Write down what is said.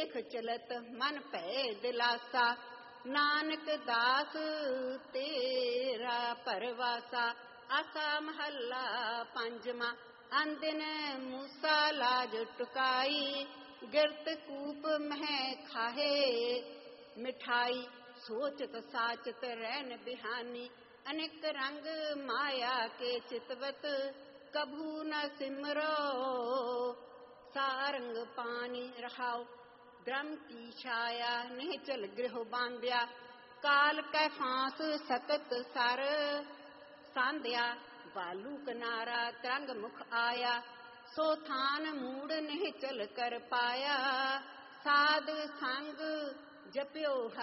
ਦੇਖ ਚਲਤ ਮਨ ਭੈ ਦਿਲਾਸਾ। ਨਾਨਕ ਦਾਸ ਤੇਰਾ ਪਰਵਾਸਾ। ਆਸਾ ਮਹੱਲਾ ਪੰਜਵਾਂ। ਅੰਦਿਨ ਮੂਸਾ ਲਾਜ ਟੁਕਾਈ, ਗਿਰਤ ਕੂਪ ਮਹਿ ਖਾਹੇ ਮਿਠਾਈ। ਸੋਚਤ ਸਾਚਤ ਰਹਿਨ ਬਿਹਾਨੀ, ਅਨੇਕ ਰੰਗ ਮਾਇਆ ਕੇ ਚਿਤਵਤ। ਕਭੂ ਨ ਸਿਮਰੋ ਸਾਰੰਗ ਪਾਣੀ ਰਹਾਉ, ਬ੍ਰਹਮ ਕੀ ਛਾਇਆ ਨਿਹਚਲ ਗ੍ਰਹਿ ਬਾਂਧਿਆ। ਕਾਲ ਕੈ ਫਾਂਸ ਸਕਤ ਸਰ ਸਾਂਧਿਆ, ਬਾਲੂ ਕਿਨਾਰਾ ਤਰੰਗ ਮੁਖ ਆਇਆ। ਸੋ ਥਾਨ ਮੂੜ ਨਿਹਚਲ ਕਰ ਪਾਇਆ, ਸਾਧ ਸੰਗ ਜਪਿਓ